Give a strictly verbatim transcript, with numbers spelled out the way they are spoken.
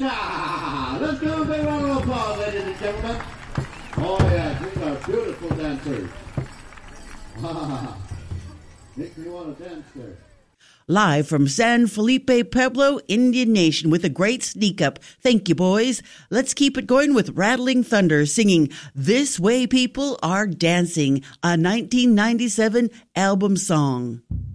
cha-cha! Let's give a big round of applause, ladies and gentlemen. Oh, yes, these are beautiful dancers. Makes me want to dance there. Live from San Felipe Pueblo, Indian Nation, with a great sneak up. Thank you, boys. Let's keep it going with Rattling Thunder singing This Way People Are Dancing, a nineteen ninety-seven album song.